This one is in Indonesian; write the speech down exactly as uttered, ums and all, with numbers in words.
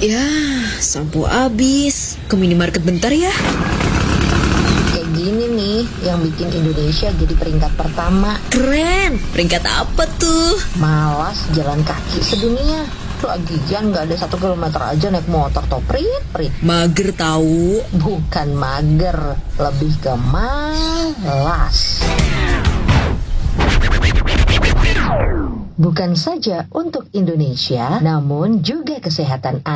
Ya, sampo habis. Ke minimarket bentar ya. Kayak gini nih yang bikin Indonesia jadi peringkat pertama. Keren. Peringkat apa tuh? Malas jalan kaki sedunia. Lagian nggak ada satu kilometer aja naik motor toh, prit prit. Mager tahu. Bukan mager, lebih ke malas. Bukan saja untuk Indonesia, namun juga kesehatan